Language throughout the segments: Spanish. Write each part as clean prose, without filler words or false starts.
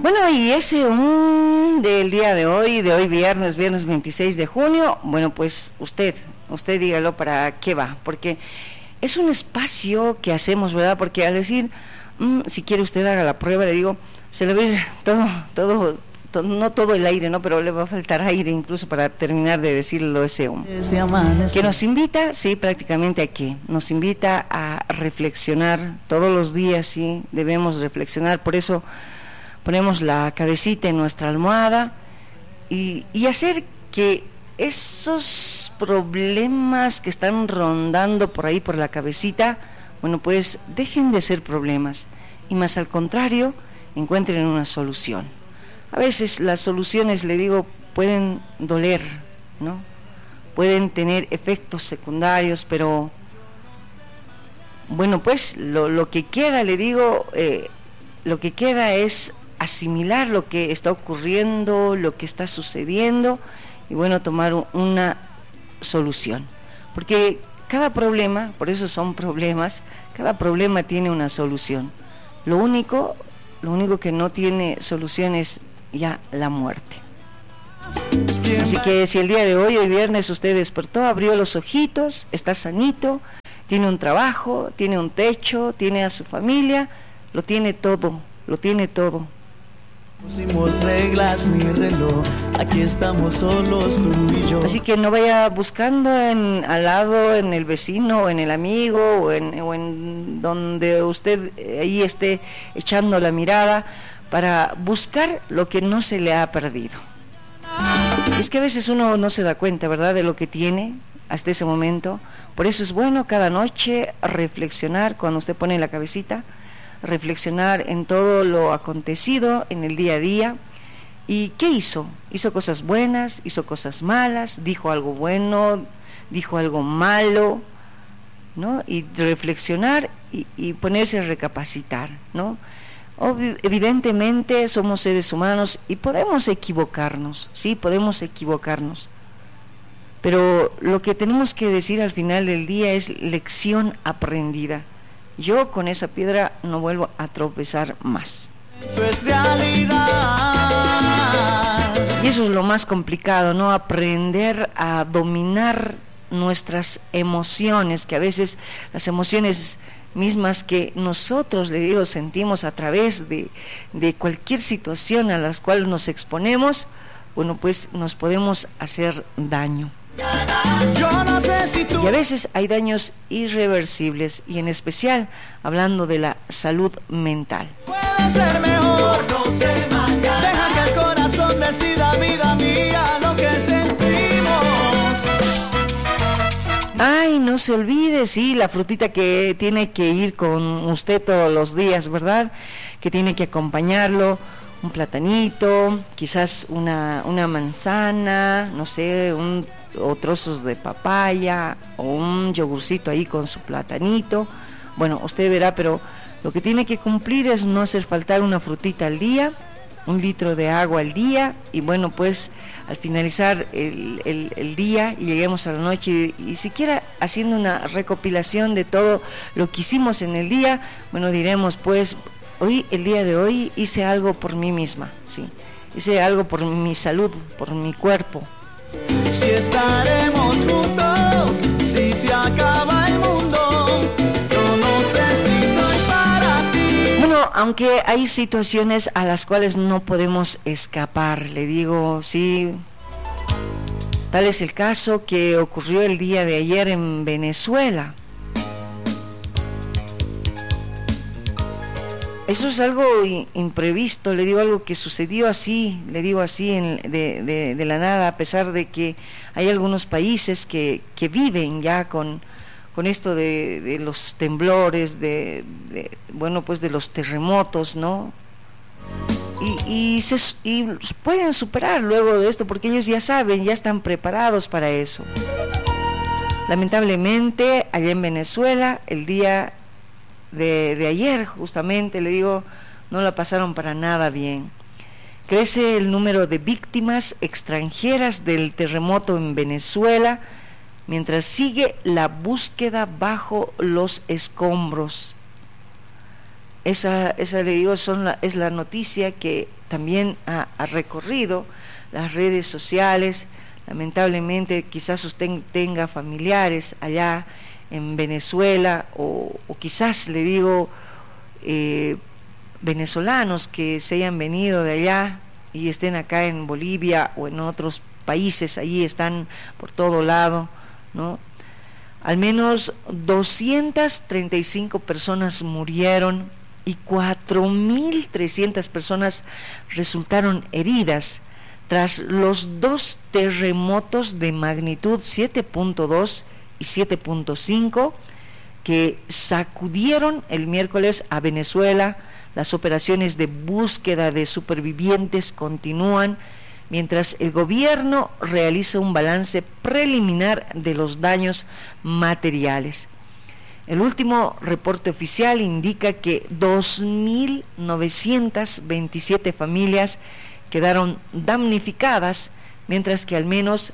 Bueno, y ese del día de hoy viernes 26 de junio, bueno, pues usted dígalo para qué va, porque es un espacio que hacemos, ¿verdad? Porque al decir, si quiere usted haga la prueba, le digo, se le va a ir todo, no todo el aire, ¿no? Pero le va a faltar aire incluso para terminar de decirlo ese que nos invita, sí, prácticamente a qué, nos invita a reflexionar todos los días, sí, debemos reflexionar, por eso ponemos la cabecita en nuestra almohada y hacer que esos problemas que están rondando por ahí por la cabecita, bueno, pues dejen de ser problemas y más al contrario, encuentren una solución. A veces las soluciones, le digo, pueden doler, ¿no? Pueden tener efectos secundarios, pero bueno, pues lo que queda, le digo, lo que queda es asimilar lo que está ocurriendo, lo que está sucediendo y bueno, tomar una solución. Porque cada problema, por eso son problemas, cada problema tiene una solución. Lo único que no tiene solución es ya la muerte. Así que si el día de hoy viernes usted despertó, abrió los ojitos, está sanito, tiene un trabajo, tiene un techo, tiene a su familia, lo tiene todo. No pusimos reglas ni reloj, aquí estamos solos tú y yo. Así que no vaya buscando al lado, en el vecino, o en el amigo, o en donde usted ahí esté echando la mirada para buscar lo que no se le ha perdido. Es que a veces uno no se da cuenta, ¿verdad?, de lo que tiene hasta ese momento. Por eso es bueno cada noche reflexionar, cuando usted pone la cabecita, reflexionar en todo lo acontecido en el día a día. ¿Y qué hizo? Hizo cosas buenas, hizo cosas malas, dijo algo bueno, dijo algo malo, ¿no? Y reflexionar y ponerse a recapacitar, ¿no? Evidentemente somos seres humanos y podemos equivocarnos, sí, podemos equivocarnos, pero lo que tenemos que decir al final del día es lección aprendida. Yo con esa piedra no vuelvo a tropezar más. Es realidad. Y eso es lo más complicado, ¿no? Aprender a dominar nuestras emociones, que a veces las emociones mismas que nosotros, le digo, sentimos a través de cualquier situación a la cual nos exponemos, bueno, pues nos podemos hacer daño. Yo no sé si tú... Y a veces hay daños irreversibles, y en especial hablando de la salud mental. Puede ser mejor, no sé mañana. Deja que el corazón decida, vida mía, lo que sentimos. Ay, no se olvide, sí, la frutita que tiene que ir con usted todos los días, ¿verdad? Que tiene que acompañarlo, un platanito, quizás una manzana, no sé, o trozos de papaya, o un yogurcito ahí con su platanito. Bueno, usted verá, pero lo que tiene que cumplir es no hacer faltar una frutita al día, 1 litro de agua al día, y bueno, pues al finalizar el día y lleguemos a la noche y siquiera haciendo una recopilación de todo lo que hicimos en el día, bueno, diremos pues, el día de hoy hice algo por mí misma, sí, hice algo por mi salud, por mi cuerpo. Si estaremos juntos, si se acaba el mundo, yo no sé si soy para ti. Bueno, aunque hay situaciones a las cuales no podemos escapar, le digo, sí, tal es el caso que ocurrió el día de ayer en Venezuela. Eso es algo imprevisto, le digo, algo que sucedió así, le digo así de la nada, a pesar de que hay algunos países que viven ya con esto de los temblores, bueno, pues de los terremotos, ¿no? Y pueden superar luego de esto, porque ellos ya saben, ya están preparados para eso. Lamentablemente, allá en Venezuela, el día de ayer, justamente, le digo, no la pasaron para nada bien. Crece el número de víctimas extranjeras del terremoto en Venezuela, mientras sigue la búsqueda bajo los escombros. Esa le digo, es la noticia que también ha recorrido las redes sociales. Lamentablemente quizás usted tenga familiares allá en Venezuela o quizás le digo venezolanos que se hayan venido de allá y estén acá en Bolivia o en otros países, allí están por todo lado, ¿no? Al menos 235 personas murieron y 4.300 personas resultaron heridas tras los dos terremotos de magnitud 7.2 y 7.5 que sacudieron el miércoles a Venezuela. Las operaciones de búsqueda de supervivientes continúan, mientras el gobierno realiza un balance preliminar de los daños materiales. El último reporte oficial indica que 2.927 familias quedaron damnificadas, mientras que al menos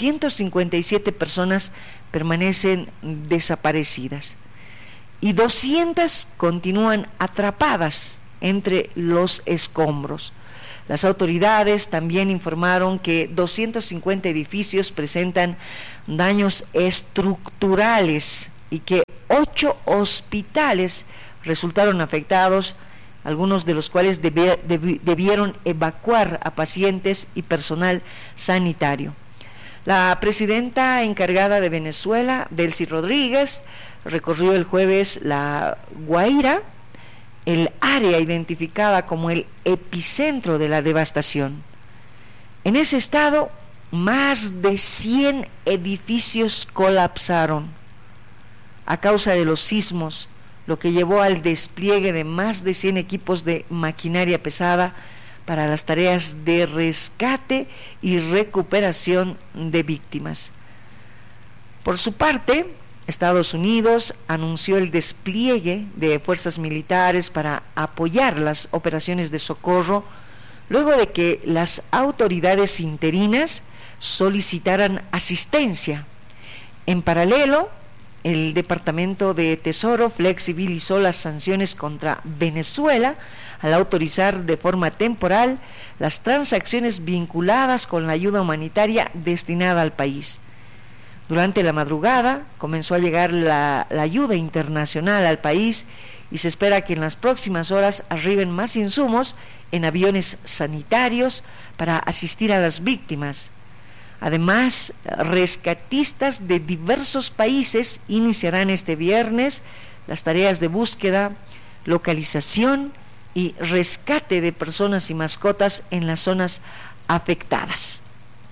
157 personas permanecen desaparecidas y 200 continúan atrapadas entre los escombros. Las autoridades también informaron que 250 edificios presentan daños estructurales y que 8 hospitales resultaron afectados, algunos de los cuales debieron evacuar a pacientes y personal sanitario. La presidenta encargada de Venezuela, Delcy Rodríguez, recorrió el jueves la Guaira, el área identificada como el epicentro de la devastación. En ese estado, más de 100 edificios colapsaron a causa de los sismos, lo que llevó al despliegue de más de 100 equipos de maquinaria pesada para las tareas de rescate y recuperación de víctimas. Por su parte, Estados Unidos anunció el despliegue de fuerzas militares para apoyar las operaciones de socorro, luego de que las autoridades interinas solicitaran asistencia. En paralelo, el Departamento de Tesoro flexibilizó las sanciones contra Venezuela al autorizar de forma temporal las transacciones vinculadas con la ayuda humanitaria destinada al país. Durante la madrugada comenzó a llegar la ayuda internacional al país y se espera que en las próximas horas arriben más insumos en aviones sanitarios para asistir a las víctimas. Además, rescatistas de diversos países iniciarán este viernes las tareas de búsqueda, localización y rescate de personas y mascotas en las zonas afectadas.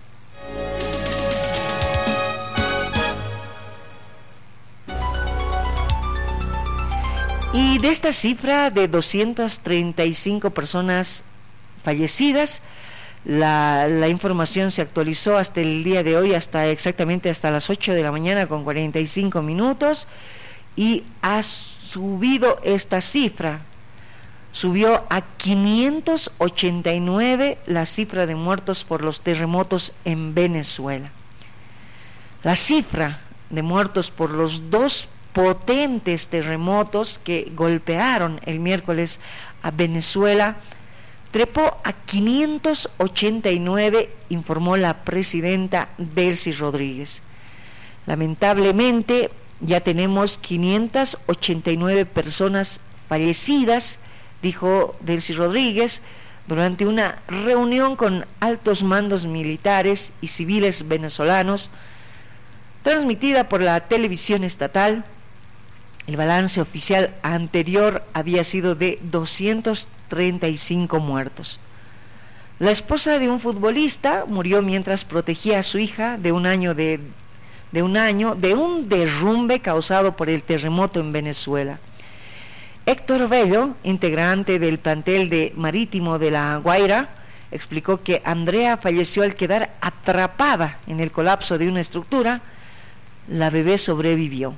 Y de esta cifra de 235 personas fallecidas, la información se actualizó hasta el día de hoy, exactamente hasta las 8 de la mañana con 45 minutos, y ha subido esta cifra, subió a 589 la cifra de muertos por los terremotos en Venezuela. La cifra de muertos por los dos potentes terremotos que golpearon el miércoles a Venezuela trepó a 589, informó la presidenta Delcy Rodríguez. Lamentablemente ya tenemos 589 personas fallecidas, dijo Delcy Rodríguez durante una reunión con altos mandos militares y civiles venezolanos transmitida por la televisión estatal. El balance oficial anterior había sido de 235 muertos. La esposa de un futbolista murió mientras protegía a su hija de un año de un derrumbe causado por el terremoto en Venezuela. Héctor Bello, integrante del plantel de Marítimo de La Guaira, explicó que Andrea falleció al quedar atrapada en el colapso de una estructura. La bebé sobrevivió.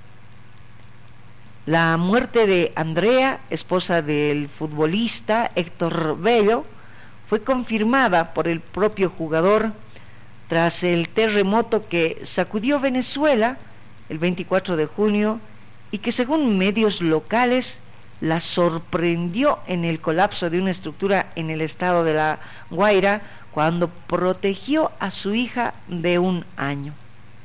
La muerte de Andrea, esposa del futbolista Héctor Bello, fue confirmada por el propio jugador tras el terremoto que sacudió Venezuela el 24 de junio y que, según medios locales, la sorprendió en el colapso de una estructura en el estado de La Guaira cuando protegió a su hija de 1 año.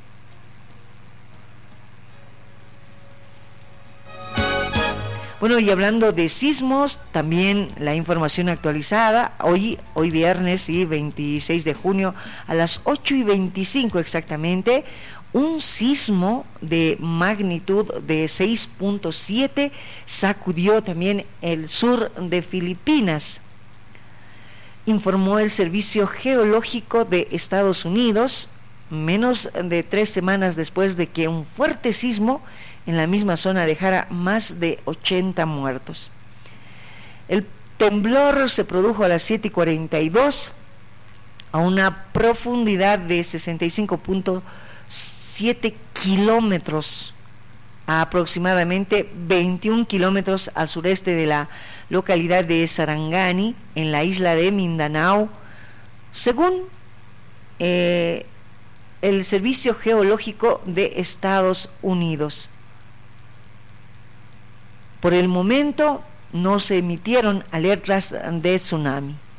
Bueno, y hablando de sismos, también la información actualizada, hoy viernes, sí, 26 de junio, a las 8:25 exactamente, un sismo de magnitud de 6.7 sacudió también el sur de Filipinas, informó el Servicio Geológico de Estados Unidos, menos de 3 semanas después de que un fuerte sismo en la misma zona dejara más de 80 muertos. El temblor se produjo a las 7:42 a una profundidad de 65.7 kilómetros, a aproximadamente 21 kilómetros al sureste de la localidad de Sarangani, en la isla de Mindanao, según el Servicio Geológico de Estados Unidos. Por el momento no se emitieron alertas de tsunami.